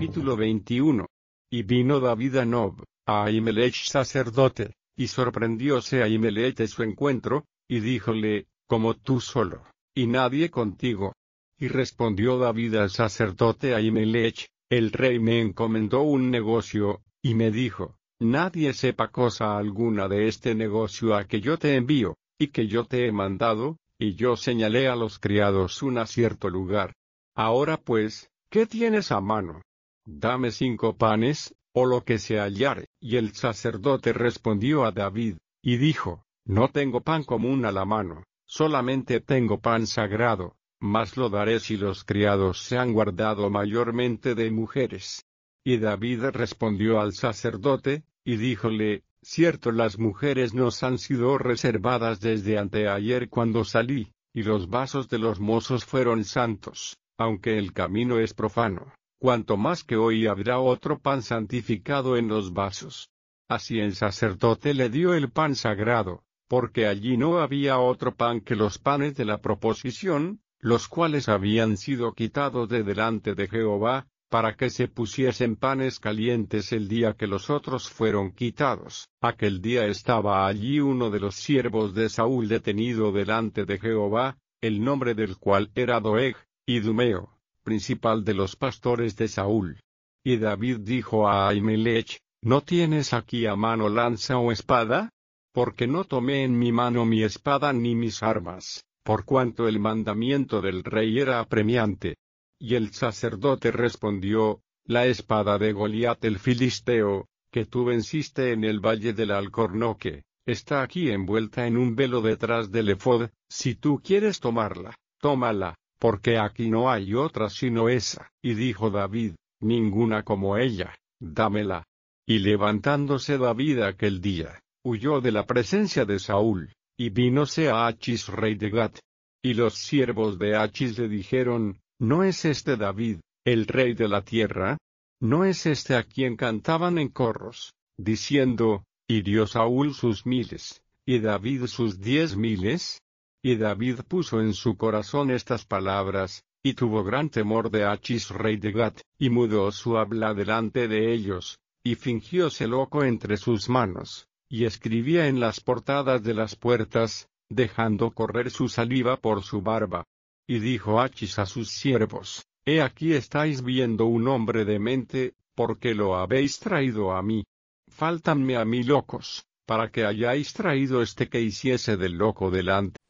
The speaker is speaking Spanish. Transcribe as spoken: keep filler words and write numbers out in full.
Capítulo veintiuno. Y vino David a Nob, a Ahimelech sacerdote, y sorprendióse Ahimelech de su encuentro, y díjole, como tú solo, y nadie contigo. Y respondió David al sacerdote Ahimelech, el rey me encomendó un negocio, y me dijo, nadie sepa cosa alguna de este negocio a que yo te envío, y que yo te he mandado, y yo señalé a los criados un cierto lugar. Ahora pues, ¿qué tienes a mano? Dame cinco panes, o lo que se hallare. Y el sacerdote respondió a David, y dijo, no tengo pan común a la mano, solamente tengo pan sagrado, mas lo daré si los criados se han guardado mayormente de mujeres. Y David respondió al sacerdote, y díjole, cierto las mujeres nos han sido reservadas desde anteayer cuando salí, y los vasos de los mozos fueron santos, aunque el camino es profano, cuanto más que hoy habrá otro pan santificado en los vasos. Así el sacerdote le dio el pan sagrado, porque allí no había otro pan que los panes de la proposición, los cuales habían sido quitados de delante de Jehová, para que se pusiesen panes calientes el día que los otros fueron quitados. Aquel día estaba allí uno de los siervos de Saúl detenido delante de Jehová, el nombre del cual era Doeg, idumeo, principal de los pastores de Saúl. Y David dijo a Ahimelech, ¿no tienes aquí a mano lanza o espada? Porque no tomé en mi mano mi espada ni mis armas, por cuanto el mandamiento del rey era apremiante. Y el sacerdote respondió, la espada de Goliat el filisteo, que tú venciste en el valle del Alcornoque, está aquí envuelta en un velo detrás del ephod, si tú quieres tomarla, tómala, porque aquí no hay otra sino esa. Y dijo David, ninguna como ella, dámela. Y levantándose David aquel día, huyó de la presencia de Saúl, y vínose a Achis rey de Gat. Y los siervos de Achis le dijeron, ¿no es este David, el rey de la tierra? ¿No es este a quien cantaban en corros, diciendo, hirió Saúl sus miles, y David sus diez miles? Y David puso en su corazón estas palabras, y tuvo gran temor de Achis rey de Gat, y mudó su habla delante de ellos, y fingióse loco entre sus manos, y escribía en las portadas de las puertas, dejando correr su saliva por su barba. Y dijo Achis a sus siervos, he aquí estáis viendo un hombre demente, porque lo habéis traído a mí. Fáltanme a mí locos, para que hayáis traído este que hiciese del loco delante